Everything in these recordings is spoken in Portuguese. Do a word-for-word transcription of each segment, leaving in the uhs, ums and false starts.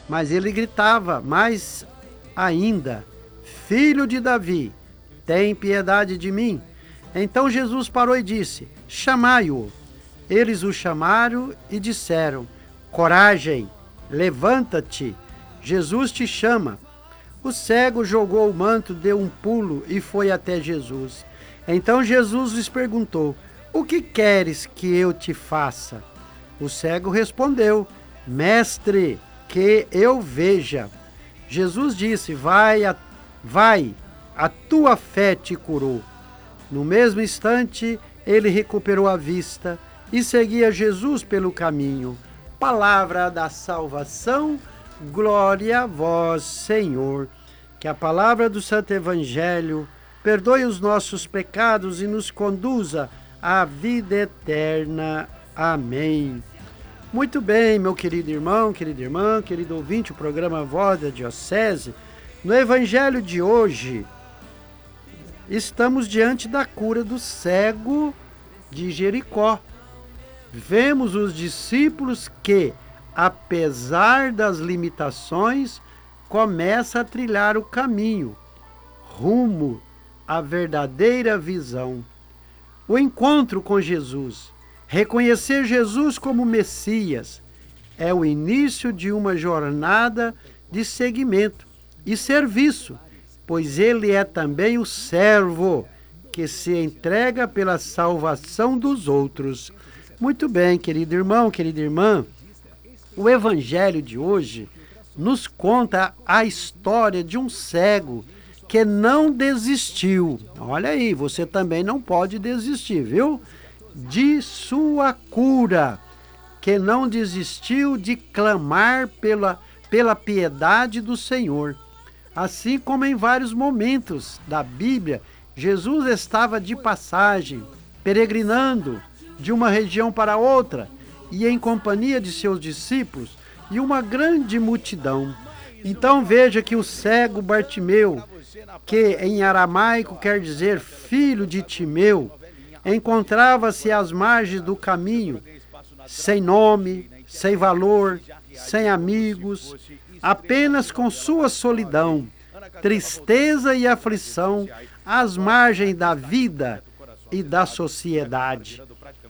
Mas ele gritava mais ainda: Filho de Davi, tem piedade de mim. Então Jesus parou e disse: Chamai-o. Eles o chamaram e disseram: Coragem, levanta-te, Jesus te chama. O cego jogou o manto, deu um pulo e foi até Jesus. Então Jesus lhes perguntou: O que queres que eu te faça? O cego respondeu: Mestre, que eu veja. Jesus disse: Vai, a, vai, a tua fé te curou. No mesmo instante, ele recuperou a vista e seguia Jesus pelo caminho. Palavra da salvação, glória a vós, Senhor. Que a palavra do Santo Evangelho perdoe os nossos pecados e nos conduza à vida eterna. Amém. Muito bem, meu querido irmão, querida irmã, querido ouvinte, o programa Voz da Diocese. No Evangelho de hoje, estamos diante da cura do cego de Jericó. Vemos os discípulos que, apesar das limitações, começam a trilhar o caminho, rumo à verdadeira visão. O encontro com Jesus, reconhecer Jesus como Messias, é o início de uma jornada de seguimento e serviço, pois ele é também o servo que se entrega pela salvação dos outros. Muito bem, querido irmão, querida irmã, o Evangelho de hoje nos conta a história de um cego que não desistiu. Olha aí, você também não pode desistir, viu? De sua cura, que não desistiu de clamar pela, pela piedade do Senhor. Assim como em vários momentos da Bíblia, Jesus estava de passagem, peregrinando de uma região para outra, e em companhia de seus discípulos e uma grande multidão. Então veja que o cego Bartimeu, que em aramaico quer dizer filho de Timeu, encontrava-se às margens do caminho, sem nome, sem valor, sem amigos, apenas com sua solidão, tristeza e aflição às margens da vida e da sociedade.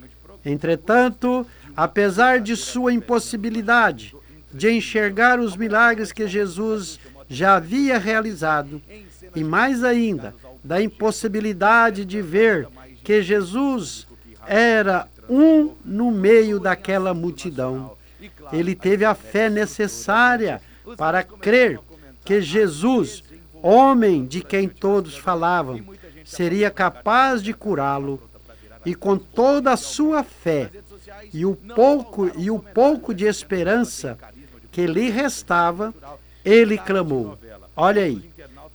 Entretanto, apesar de sua impossibilidade de enxergar os milagres que Jesus já havia realizado, e mais ainda, da impossibilidade de ver que Jesus era um no meio daquela multidão, ele teve a fé necessária para crer que Jesus, homem de quem todos falavam, seria capaz de curá-lo. E com toda a sua fé e o pouco e o pouco de esperança que lhe restava, ele clamou: Olha aí,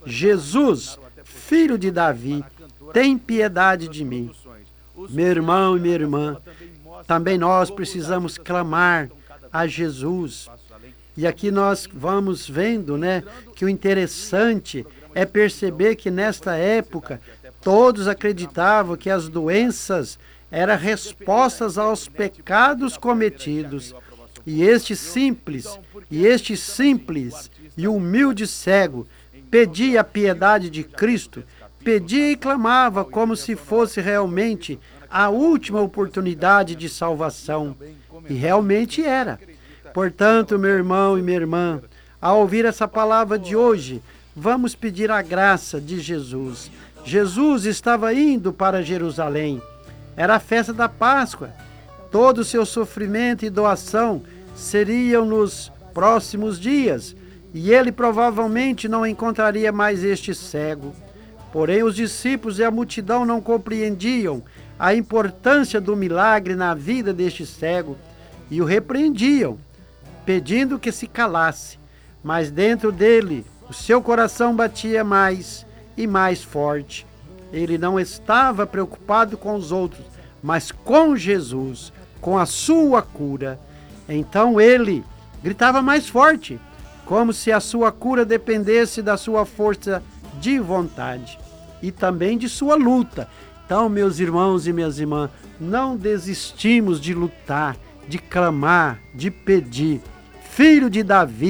Jesus, filho de Davi, tem piedade de mim. Meu irmão e minha irmã, também nós precisamos clamar a Jesus. E aqui nós vamos vendo, né, que o interessante é perceber que nesta época todos acreditavam que as doenças eram respostas aos pecados cometidos. E este simples, e este simples e humilde cego pedia a piedade de Cristo, pedia e clamava como se fosse realmente a última oportunidade de salvação. E realmente era. Portanto, meu irmão e minha irmã, ao ouvir essa palavra de hoje, vamos pedir a graça de Jesus. Jesus estava indo para Jerusalém. Era a festa da Páscoa. Todo o seu sofrimento e doação seriam nos próximos dias, e ele provavelmente não encontraria mais este cego. Porém, os discípulos e a multidão não compreendiam a importância do milagre na vida deste cego e o repreendiam, pedindo que se calasse. Mas dentro dele, o seu coração batia mais e mais forte. Ele não estava preocupado com os outros, mas com Jesus, com a sua cura. Então ele gritava mais forte, como se a sua cura dependesse da sua força de vontade e também de sua luta. Então, meus irmãos e minhas irmãs, não desistimos de lutar, de clamar, de pedir. Filho de Davi,